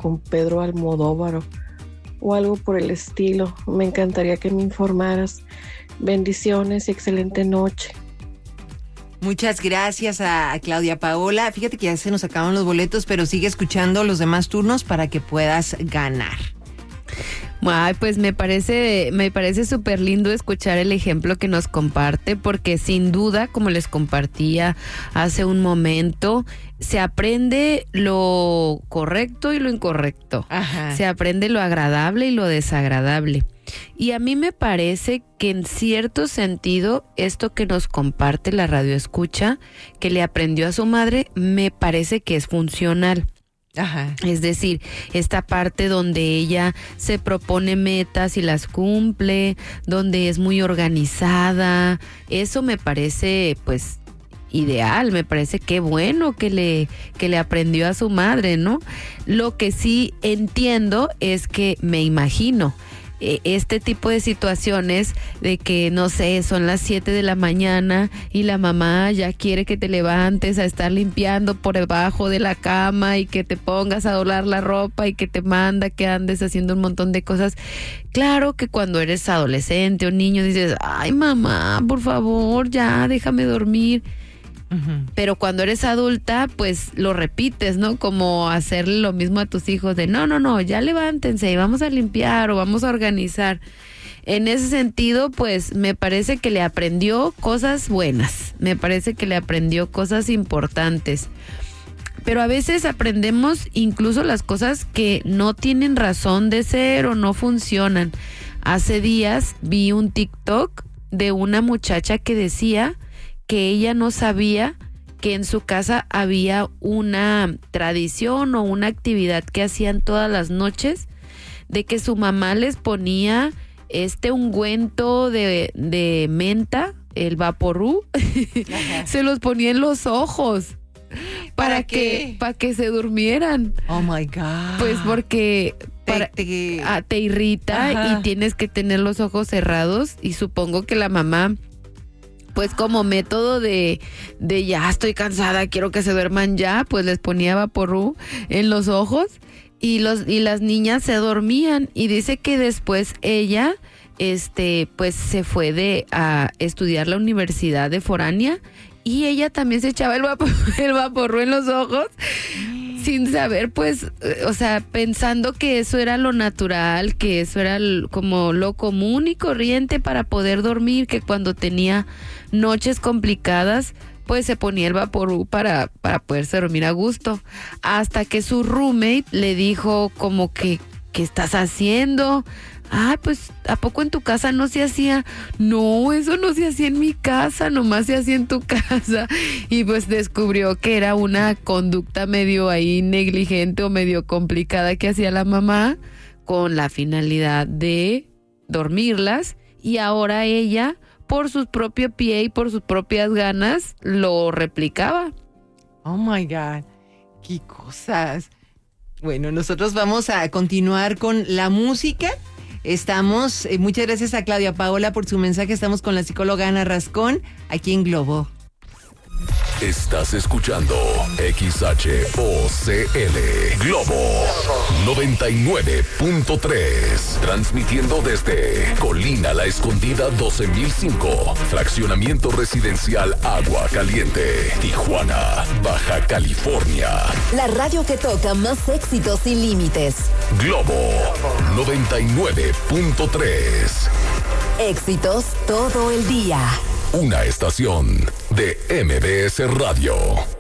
con Pedro Almodóvar o algo por el estilo. Me encantaría que me informaras. Bendiciones y excelente noche. Muchas gracias a Claudia Paola. Fíjate que ya se nos acaban los boletos, pero sigue escuchando los demás turnos para que puedas ganar. Ay, pues me parece súper lindo escuchar el ejemplo que nos comparte, porque sin duda, como les compartía hace un momento, se aprende lo correcto y lo incorrecto. Ajá. Se aprende lo agradable y lo desagradable. Y a mí me parece que en cierto sentido, esto que nos comparte la radioescucha, que le aprendió a su madre, me parece que es funcional. Ajá. Es decir, esta parte donde ella se propone metas y las cumple, donde es muy organizada, eso me parece pues ideal, me parece que bueno que le aprendió a su madre, ¿no? Lo que sí entiendo es que me imagino este tipo de situaciones de que, no sé, son las 7 de la mañana y la mamá ya quiere que te levantes a estar limpiando por debajo de la cama y que te pongas a doblar la ropa y que te manda que andes haciendo un montón de cosas. Claro que cuando eres adolescente o niño dices, ay mamá, por favor, ya déjame dormir. Uh-huh. Pero cuando eres adulta, pues lo repites, ¿no? Como hacerle lo mismo a tus hijos de no, ya levántense y vamos a limpiar o vamos a organizar. En ese sentido, pues me parece que le aprendió cosas buenas, me parece que le aprendió cosas importantes. Pero a veces aprendemos incluso las cosas que no tienen razón de ser o no funcionan. Hace días vi un TikTok de una muchacha que decía que ella no sabía que en su casa había una tradición o una actividad que hacían todas las noches, de que su mamá les ponía ungüento de menta, el Vaporú, se los ponía en los ojos. ¿Para qué? Para que se durmieran. Oh my God. Pues porque te irrita. Ajá. Y tienes que tener los ojos cerrados, y supongo que la mamá, pues como método de ya estoy cansada, quiero que se duerman ya, pues les ponía Vaporú en los ojos y las niñas se dormían. Y dice que después ella pues se fue a estudiar la universidad de foránea y ella también se echaba el Vaporú en los ojos sin saber, pues, o sea, pensando que eso era lo natural, que eso era como lo común y corriente para poder dormir, que cuando tenía noches complicadas, pues se ponía el Vaporú para poderse dormir a gusto. Hasta que su roommate le dijo como que, ¿qué estás haciendo? Ah, pues, ¿a poco en tu casa no se hacía? No, eso no se hacía en mi casa, nomás se hacía en tu casa. Y pues descubrió que era una conducta medio ahí negligente o medio complicada que hacía la mamá con la finalidad de dormirlas. Y ahora ella, por su propio pie y por sus propias ganas, lo replicaba. Oh my God, qué cosas. Bueno, nosotros vamos a continuar con la música. Estamos, muchas gracias a Claudia Paola por su mensaje. Estamos con la psicóloga Ana Rascón, aquí en Globo. Estás escuchando XHOCL Globo 99.3, transmitiendo desde Colina La Escondida 12005, fraccionamiento residencial Agua Caliente, Tijuana, Baja California. La radio que toca más éxitos sin límites. Globo 99.3. Éxitos todo el día. Una estación de MBS Radio.